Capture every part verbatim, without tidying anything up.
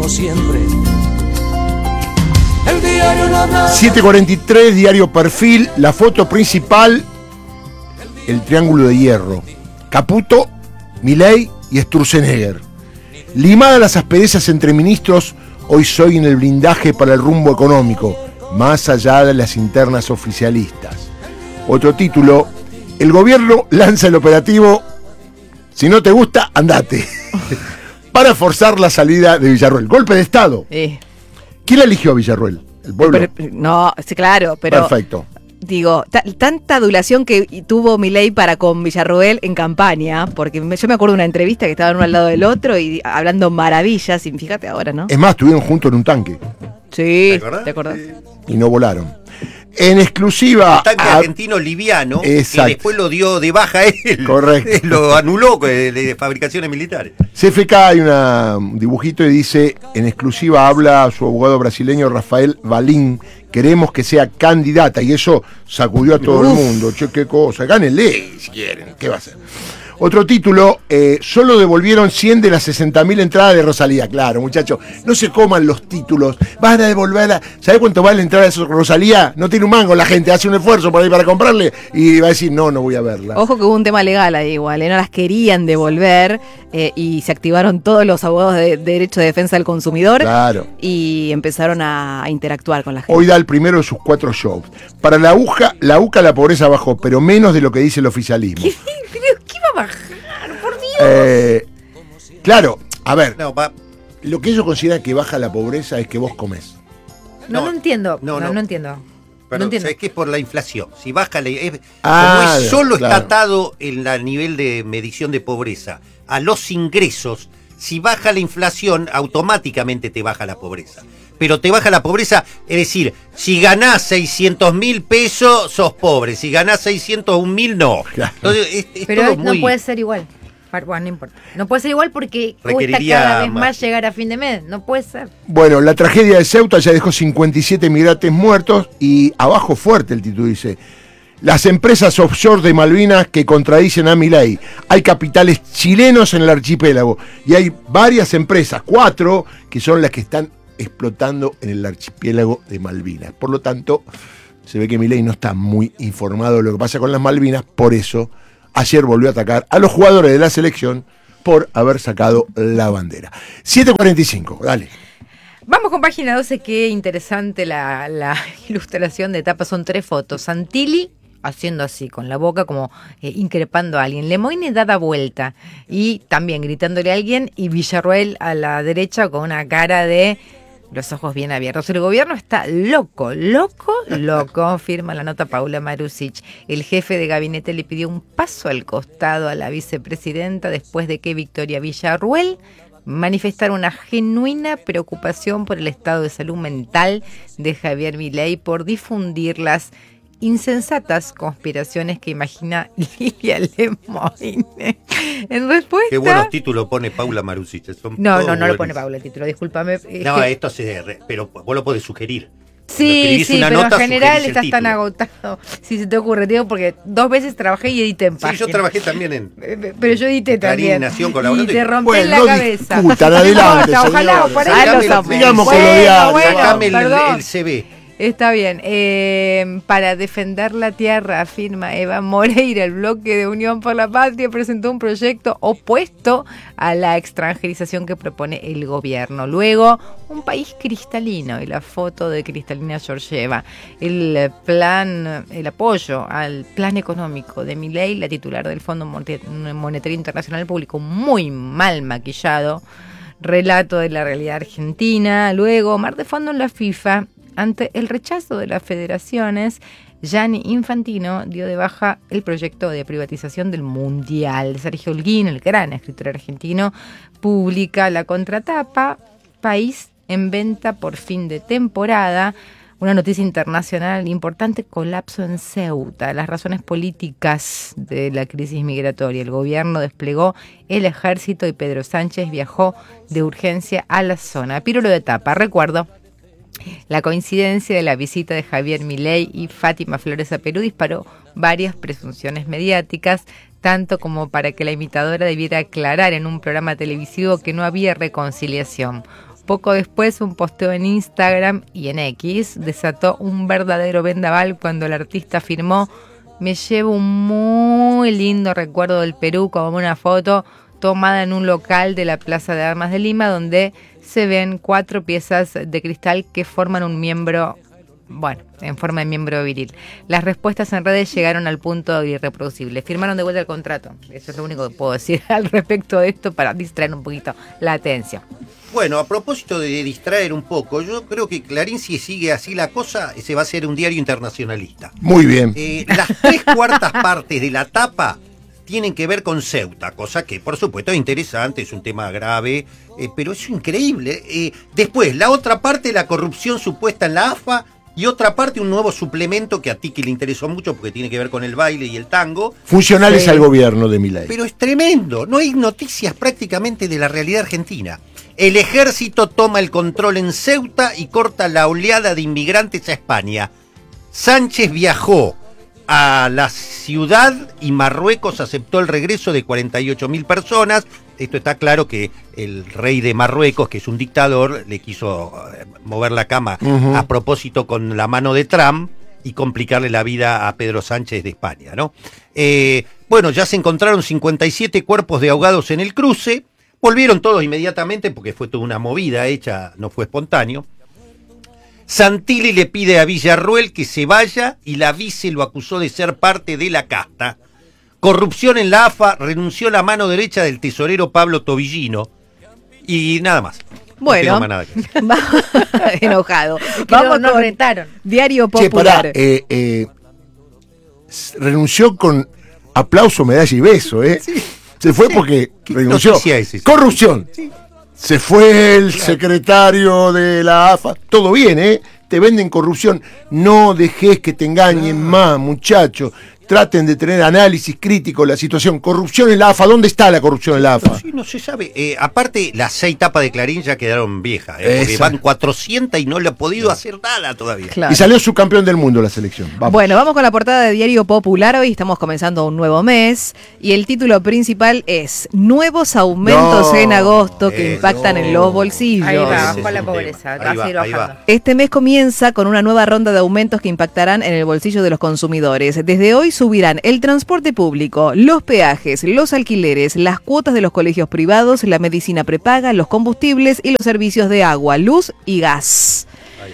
como siempre. El diario no habla. siete cuarenta y tres, diario Perfil, la foto principal, el triángulo de hierro. Caputo, Milei y Sturzenegger. Limadas las asperezas entre ministros, hoy soy en el blindaje para el rumbo económico, más allá de las internas oficialistas. Otro título, el gobierno lanza el operativo Si no te gusta, andate, para forzar la salida de Villarruel. Golpe de Estado. Eh. ¿Quién la eligió a Villarruel? ¿El pueblo? Pero, no, sí, claro, pero... Perfecto. Digo, ta- tanta adulación que tuvo Milei para con Villarruel en campaña, porque me, yo me acuerdo de una entrevista que estaban uno al lado del otro y hablando maravillas, y fíjate ahora, ¿no? Es más, estuvieron juntos en un tanque Sí, ¿te acordás? ¿te acordás? y no volaron. En exclusiva... Un tanque a- argentino liviano, Exacto. que después lo dio de baja él. Correcto. Lo anuló de, de fabricaciones militares. C F K hay una, un dibujito y dice, en exclusiva habla su abogado brasileño Rafael Valim, queremos que sea candidata, y eso sacudió a todo Uf. el mundo. Che, qué cosa, gánenle si quieren, ¿qué va a hacer? Otro título, eh, solo devolvieron cien de las sesenta mil entradas de Rosalía. Claro, muchachos, no se coman los títulos, van a devolverla. ¿Sabe cuánto vale la entrada de Rosalía? No tiene un mango, la gente hace un esfuerzo por ahí para comprarle y va a decir, no, no voy a verla. Ojo que hubo un tema legal ahí igual, ¿eh? No las querían devolver eh, y se activaron todos los abogados de, de derecho de defensa del consumidor Claro. y empezaron a, a interactuar con la gente. Hoy da el primero de sus cuatro shows. Para la U C A, la U C A la pobreza bajó, pero menos de lo que dice el oficialismo. ¿Qué, pero ¿qué va a bajar? Por Dios. Eh, claro, a ver, No, va, lo que ellos consideran que baja la pobreza es que vos comés. No, no, No, entiendo. no, No, no, no. entiendo. pero no entiendo. ¿sabes qué? Es por la inflación. Si baja la. Es, Ah, como es solo claro. está atado en la nivel de medición de pobreza a los ingresos, si baja la inflación, automáticamente te baja la pobreza. Pero te baja la pobreza, es decir, si ganás seiscientos mil pesos, sos pobre. Si ganás seiscientos un mil, no. Claro. Entonces, es, es Pero todo no muy... puede ser igual. Bueno, no importa. No puede ser igual porque cuesta Requeriría cada vez más. más. llegar a fin de mes. No puede ser. Bueno, la tragedia de Ceuta ya dejó cincuenta y siete migrantes muertos y abajo fuerte el título dice, las empresas offshore de Malvinas que contradicen a Milei. Hay capitales chilenos en el archipiélago y hay varias empresas, cuatro, que son las que están explotando en el archipiélago de Malvinas. Por lo tanto, se ve que Milei no está muy informado de lo que pasa con las Malvinas, por eso ayer volvió a atacar a los jugadores de la selección por haber sacado la bandera. siete cuarenta y cinco, dale. Vamos con página doce, qué interesante la, la ilustración de tapa. Son tres fotos. Santilli haciendo así, con la boca como eh, increpando a alguien. Lemoine dada vuelta y también gritándole a alguien, y Villarruel a la derecha con una cara de los ojos bien abiertos. El gobierno está loco, loco, loco, firma la nota Paula Marusic. El jefe de gabinete le pidió un paso al costado a la vicepresidenta después de que Victoria Villarruel manifestara una genuina preocupación por el estado de salud mental de Javier Milei por difundir las insensatas conspiraciones que imagina Lilia Lemoine. En respuesta... Qué buenos títulos pone Paula Marusic. Son No, todos no, no lo pone buenísimos. Paula el título, discúlpame. Es No, que- esto se... re- Pero vos lo podés sugerir. Cuando Sí, escribís sí, una pero nota, en general sugerís el estás tan título. agotado. Si se te ocurre, digo, porque dos veces trabajé y edité en Sí, página. yo trabajé también en... Eh, Pero yo edité Clarín también. Nación Y colaborando. te rompí Bueno, la no cabeza. discutan, adelante, No, ojalá, señores. por ahí Ah, lo los somos. digamos Bueno, colonial. bueno, Sacame el, perdón. el C V. Está bien. Eh, para defender la tierra, afirma Eva Moreira, el bloque de Unión por la Patria presentó un proyecto opuesto a la extranjerización que propone el gobierno. Luego, un país cristalino y la foto de Cristalina Georgieva. El plan, el apoyo al plan económico de Milei, la titular del Fondo Monetario Internacional, publicó muy mal maquillado relato de la realidad argentina. Luego, mar de fondo en la FIFA. Ante el rechazo de las federaciones, Gianni Infantino dio de baja el proyecto de privatización del Mundial. Sergio Holguín, el gran escritor argentino, publica la contratapa, país en venta por fin de temporada. Una noticia internacional importante, colapso en Ceuta. Las razones políticas de la crisis migratoria. El gobierno desplegó el ejército y Pedro Sánchez viajó de urgencia a la zona. Pírulo de tapa, recuerdo. La coincidencia de la visita de Javier Milei y Fátima Flores a Perú disparó varias presunciones mediáticas, tanto como para que la imitadora debiera aclarar en un programa televisivo que no había reconciliación. Poco después, un posteo en Instagram y en X desató un verdadero vendaval cuando el artista afirmó: me llevo un muy lindo recuerdo del Perú, como una foto tomada en un local de la Plaza de Armas de Lima, donde se ven cuatro piezas de cristal que forman un miembro, bueno, en forma de miembro viril. Las respuestas en redes llegaron al punto de irreproducible. Firmaron de vuelta el contrato. Eso es lo único que puedo decir al respecto de esto para distraer un poquito la atención. Bueno, a propósito de distraer un poco, yo creo que Clarín, si sigue así la cosa, se va a hacer un diario internacionalista. Muy bien. Eh, las tres cuartas partes de la tapa tienen que ver con Ceuta, cosa que por supuesto es interesante, es un tema grave, eh, pero es increíble. Eh, después, la otra parte, la corrupción supuesta en la A F A, y otra parte, un nuevo suplemento que a ti que le interesó mucho porque tiene que ver con el baile y el tango. Funcionales Sí. al gobierno de Milei. Pero es tremendo, no hay noticias prácticamente de la realidad argentina. El ejército toma el control en Ceuta y corta la oleada de inmigrantes a España. Sánchez viajó a la ciudad y Marruecos aceptó el regreso de cuarenta y ocho mil personas. Esto está claro que el rey de Marruecos, que es un dictador, le quiso mover la cama uh-huh. a propósito con la mano de Trump y complicarle la vida a Pedro Sánchez de España, ¿no? Eh, bueno, ya se encontraron cincuenta y siete cuerpos de ahogados en el cruce. Volvieron todos inmediatamente porque fue toda una movida hecha, no fue espontáneo. Santilli le pide a Villarruel que se vaya y la vice lo acusó de ser parte de la casta. Corrupción en la A F A, renunció la mano derecha del tesorero Pablo Tobillino. Y nada más. Bueno, no tengo más nada que decir. enojado. Vamos, nos retaron. Diario Che, Popular. pará, eh, eh, renunció con aplauso, medalla y beso, ¿eh? Sí. Se fue porque renunció. Es esa? Corrupción. Sí. Se fue el Claro. secretario de la A F A. Todo bien, ¿eh? Te venden corrupción. No dejes que te engañen No. más, muchachos. Traten de tener análisis crítico de la situación. Corrupción en la A F A. ¿Dónde está la corrupción en la A F A? Sí, no se sabe. Eh, aparte, las seis tapas de Clarín ya quedaron viejas. Eh, porque Esa. van cuatrocientas y no le ha podido hacer nada todavía. Claro. Y salió subcampeón del mundo la selección. Vamos. Bueno, vamos con la portada de Diario Popular. Hoy estamos comenzando un nuevo mes y el título principal es Nuevos aumentos No, en agosto que eh, impactan no. en los bolsillos. Ahí va, Ese es bajó la un pobreza, tema. va Ahí a seguir va, ahí bajando. va. Este mes comienza con una nueva ronda de aumentos que impactarán en el bolsillo de los consumidores. Desde hoy subirán el transporte público, los peajes, los alquileres, las cuotas de los colegios privados, la medicina prepaga, los combustibles y los servicios de agua, luz y gas.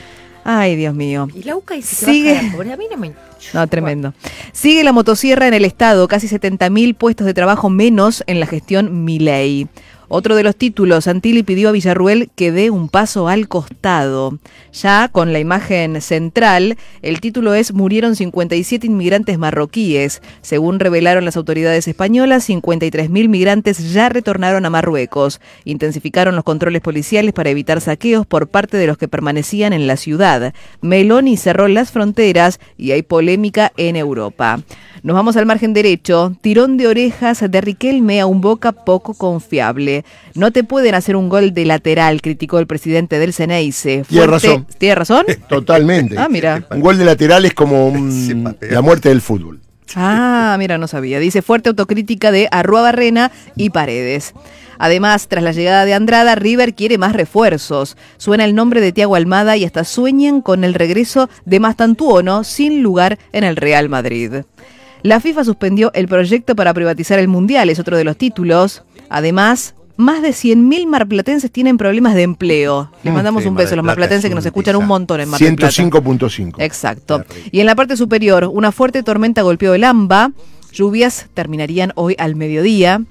Ay, Dios mío. Y la U C A dice que Sigue. baja la pobreza. A mí no me... No, tremendo. Sigue la motosierra en el Estado, casi setenta mil puestos de trabajo menos en la gestión Milei. Otro de los títulos, Santilli pidió a Villarruel que dé un paso al costado. Ya con la imagen central, el título es Murieron cincuenta y siete inmigrantes marroquíes. Según revelaron las autoridades españolas, cincuenta y tres mil migrantes ya retornaron a Marruecos. Intensificaron los controles policiales para evitar saqueos por parte de los que permanecían en la ciudad. Meloni cerró las fronteras y hay polémica en Europa. Nos vamos al margen derecho. Tirón de orejas de Riquelme a un Boca poco confiable. No te pueden hacer un gol de lateral, criticó el presidente del Ceneice. Tiene razón. ¿Tiene razón? Totalmente. Ah, mira. Un gol de lateral es como un- Se patea. la muerte del fútbol. Ah, mira, no sabía. Dice fuerte autocrítica de Arrua Barrena y Paredes. Además, tras la llegada de Andrada, River quiere más refuerzos. Suena el nombre de Thiago Almada y hasta sueñan con el regreso de Mastantuono sin lugar en el Real Madrid. La FIFA suspendió el proyecto para privatizar el Mundial, es otro de los títulos. Además, más de cien mil marplatenses tienen problemas de empleo. Les Mm, mandamos sí, un Mar beso a del los Plata marplatenses es que nos un escuchan un desastre. montón en Mar del ciento Plata. cinco punto cinco. Exacto. Terrible. Y en la parte superior, una fuerte tormenta golpeó el AMBA. Lluvias terminarían hoy al mediodía.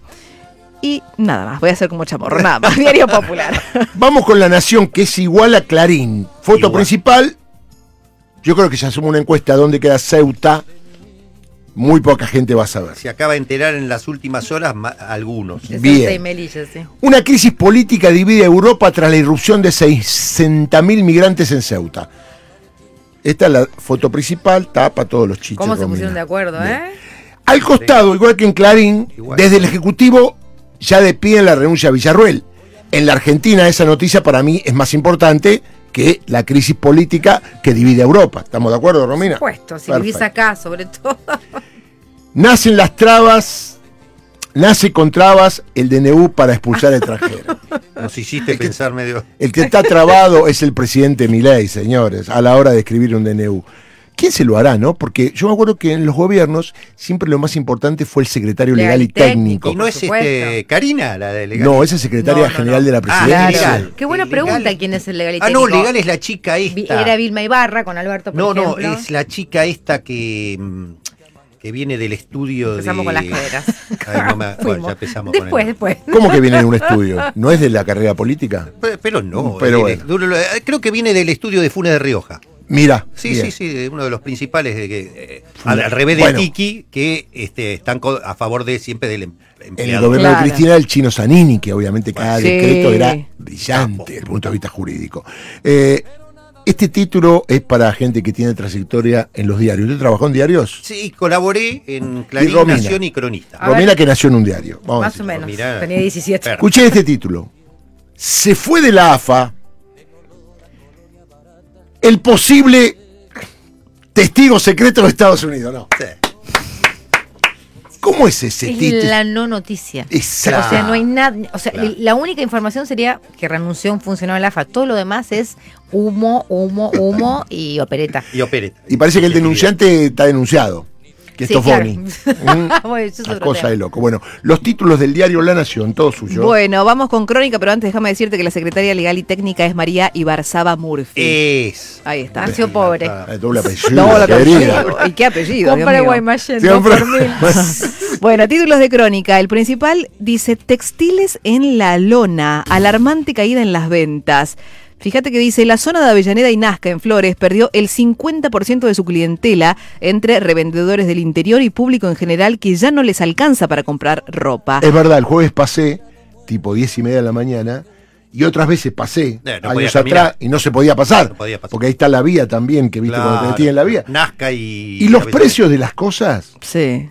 Y nada más, voy a hacer como chamorro, nada más. Diario Popular. Vamos con La Nación, que es igual a Clarín. Foto Igual. principal. Yo creo que se asume una encuesta donde queda Ceuta. Muy poca gente va a saber. Se acaba de enterar en las últimas horas ma- algunos. Es Bien. Ceuta y Melilla, sí. Una crisis política divide a Europa tras la irrupción de sesenta mil migrantes en Ceuta. Esta es la foto principal, tapa todos los chistes. ¿Cómo se Romina. pusieron de acuerdo, Bien. eh? Al costado, igual que en Clarín, Igual. desde el Ejecutivo ya despiden la renuncia a Villarruel. En la Argentina esa noticia para mí es más importante que la crisis política que divide a Europa. ¿Estamos de acuerdo, Romina? Por supuesto, si Perfecto. vivís acá, sobre todo. Nacen las trabas Nace con trabas el D N U para expulsar extranjeros. Nos hiciste pensar medio... El que está trabado es el presidente Milei, señores, a la hora de escribir un D N U. ¿Quién se lo hará, no? Porque yo me acuerdo que en los gobiernos siempre lo más importante fue el secretario legal, legal y técnico. ¿Y no es este Karina, la de legal? No, esa es secretaria no, no, general no. de la presidencia. Ah, legal. Qué buena pregunta, legal. ¿Quién es el legal y técnico? Ah, no, legal es la chica esta. Era Vilma Ibarra con Alberto, por No, ejemplo. no, es la chica esta que... que viene del estudio empezamos de... con las caderas. Ay, no me... bueno, ya empezamos después, con el... después. ¿Cómo que viene de un estudio? ¿No es de la carrera política? Pero, pero no. Pero viene, bueno. Creo que viene del estudio de Funes de Rioja. Mira. Sí, bien. sí, sí, uno de los principales, de que, eh, al, al revés de bueno, Tiki, que este, están a favor de siempre del empleado. En el gobierno claro. de Cristina era el Chino Zanini, que obviamente cada sí. decreto era brillante desde el punto de vista jurídico. Eh, este título es para gente que tiene trayectoria en los diarios. ¿Usted trabajó en diarios? Sí, colaboré en Clarín, Romina. Nación y Cronista. A Romina ver. que nació en un diario. Vamos Más o menos. Mirá. Tenía diecisiete. Escuché este título. Se fue de la A F A el posible testigo secreto de Estados Unidos. No. Sí. ¿Cómo es ese Es título? la no noticia. Exacto. O sea, no hay nada. O sea, Claro. la única información sería que renunció un funcionario de la A F A. Todo lo demás es humo, humo, humo y opereta. Y opereta. Y parece que el denunciante está denunciado. Que Sí, esto claro. Foni. Bueno, eso es Una otro cosa tema. de loco. Bueno, los títulos del diario La Nación, todo suyo. Bueno, vamos con Crónica, pero antes déjame decirte que la secretaria legal y técnica es María Ibarzaba Murphy. Es. Ahí está. Nació pobre. El doble apellido, No, la querida. apellido. ¿Y qué apellido? Dios Compra mío. Guaymallén, Siempre- dos por mil. Bueno, títulos de Crónica. El principal dice textiles en la lona, alarmante caída en las ventas. Fíjate que dice, la zona de Avellaneda y Nazca en Flores perdió el cincuenta por ciento de su clientela entre revendedores del interior y público en general que ya no les alcanza para comprar ropa. Es verdad, el jueves pasé, tipo diez y media de la mañana, y otras veces pasé, Eh, no años podías atrás, caminar. y no se podía pasar. No podía pasar. Porque ahí está la vía también, que viste cuando te metías en la vía. Nazca y... Y los Avellaneda. precios de las cosas, Sí.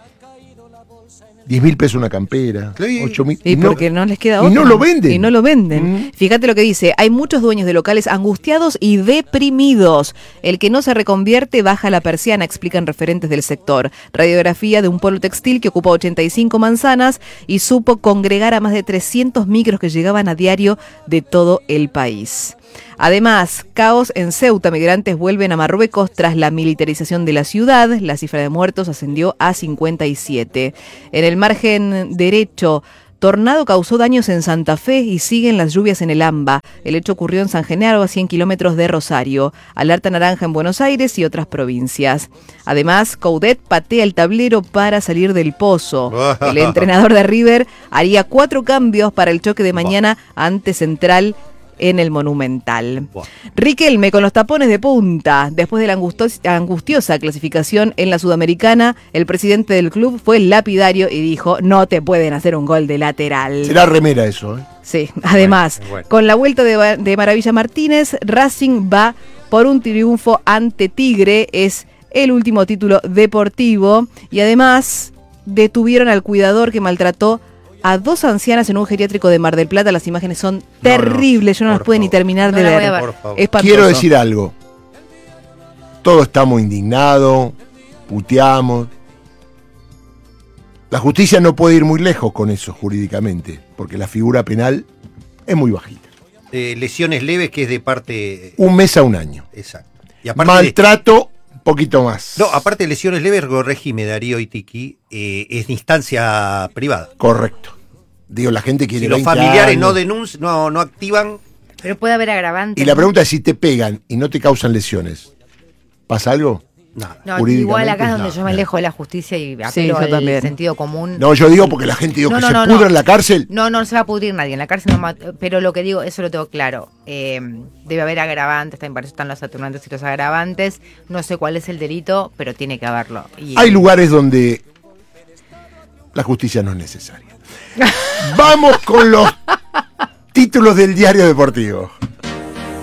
diez mil pesos una campera, Sí. ocho mil. Y porque no les queda y otra. no lo venden. Y no lo venden. Mm. Fíjate lo que dice, hay muchos dueños de locales angustiados y deprimidos. El que no se reconvierte baja la persiana, explican referentes del sector. Radiografía de un polo textil que ocupa ochenta y cinco manzanas y supo congregar a más de trescientos micros que llegaban a diario de todo el país. Además, caos en Ceuta, migrantes vuelven a Marruecos tras la militarización de la ciudad. La cifra de muertos ascendió a cincuenta y siete. En el margen derecho, tornado causó daños en Santa Fe y siguen las lluvias en el AMBA. El hecho ocurrió en San Genaro, a cien kilómetros de Rosario. Alerta naranja en Buenos Aires y otras provincias. Además, Coudet patea el tablero para salir del pozo. El entrenador de River haría cuatro cambios para el choque de mañana ante Central en el Monumental. Buah. Riquelme con los tapones de punta. Después de la angustos- angustiosa clasificación en la Sudamericana, el presidente del club fue lapidario y dijo, no te pueden hacer un gol de lateral. Será remera eso, ¿eh? Sí, además, Bueno, bueno. con la vuelta de, de Maravilla Martínez, Racing va por un triunfo ante Tigre, es el último título deportivo, y además detuvieron al cuidador que maltrató a dos ancianas en un geriátrico de Mar del Plata. Las imágenes son terribles, yo no las por pude ni favor. terminar No de la voy ver. a ver. Por favor. Espantoso. Quiero decir algo. Todos estamos indignados, puteamos. La justicia no puede ir muy lejos con eso jurídicamente, porque la figura penal es muy bajita. Eh, lesiones leves que es de parte... Un mes a un año. Exacto. Y aparte de- Maltrato, un poquito más. No, aparte de lesiones leves, corregime Darío y Tiki, eh, es de instancia privada. Correcto. Digo, la gente quiere Si los veinte familiares no años. denuncian, no, no activan, Pero puede haber agravantes. Y la pregunta es si te pegan y no te causan lesiones. ¿Pasa algo? nada. No, jurídicamente, igual acá es donde no. yo me alejo de la justicia y apelo yo al también. sentido común. No, yo digo porque la gente digo No, que no, se no, pudra no. en la cárcel. No, no se va a pudrir nadie en la cárcel, no ma- pero lo que digo, eso lo tengo claro. Eh, debe haber agravantes, también para eso están los atenuantes y los agravantes. No sé cuál es el delito, pero tiene que haberlo. Y- Hay lugares donde la justicia no es necesaria. Vamos con los títulos del diario deportivo.